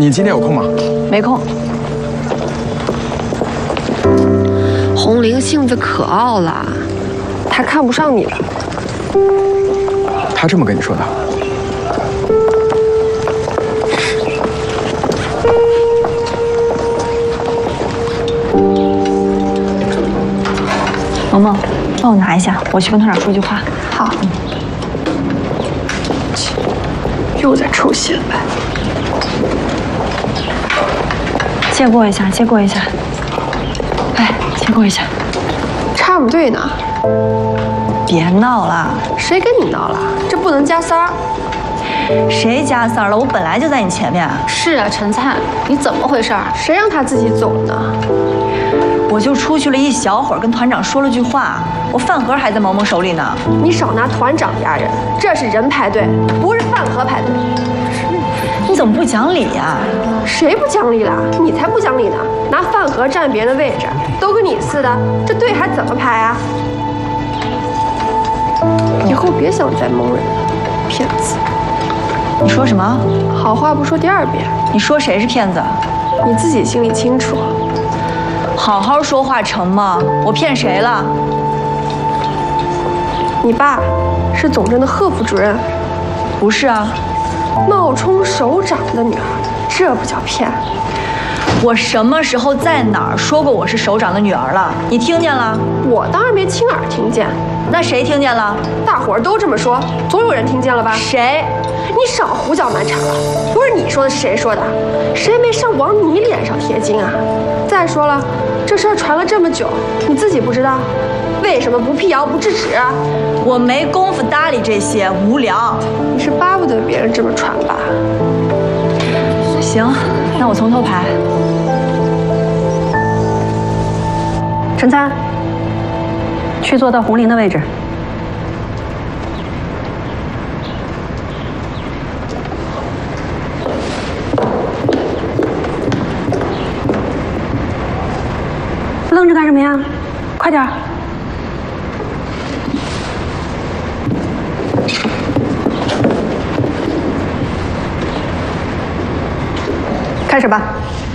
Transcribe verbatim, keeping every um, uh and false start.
你今天有空吗？ 没空。 红玲性子可傲了，她看不上你了。 他这么跟你说的？ 萌萌，帮我拿一下，我去跟团长说句话。 好。又在抽血了。 借过一下，借过一下。哎，借过一下。 插不对呢。 别闹了。 谁跟你闹了？这不能加塞儿。 谁加塞儿了？我本来就在你前面。 是啊，陈灿，你怎么回事？ 谁让他自己走呢？ 我就出去了一小会儿，跟团长说了句话，我饭盒还在萌萌手里呢。 你少拿团长压人，这是人排队，不是饭盒排队。 你怎么不讲理呀？ 谁不讲理了？你才不讲理呢！拿饭盒占别人的位置，都跟你似的，这队还怎么排啊？以后别想再蒙人了，骗子！ 你说什么？ 好话不说第二遍。 你说谁是骗子？ 你自己心里清楚。 好好说话成吗？我骗谁了？ 你爸是总政的贺副主任。 不是啊。 冒充首长的女儿，这不叫骗。 我什么时候在哪儿说过我是首长的女儿了？你听见了？ 我当然没亲耳听见。 那谁听见了？ 大伙儿都这么说，总有人听见了吧？ 谁？ 你少胡搅蛮缠了！不是你说的是谁说的？谁没事往你脸上贴金啊？再说了，这事儿传了这么久，你自己不知道？为什么不辟谣不制止啊？ 我没工夫搭理这些，无聊。 你是巴不得别人这么传吧？ 行，那我从头排。 陈参，去坐到红玲的位置。愣着干什么呀？快点儿！开始吧。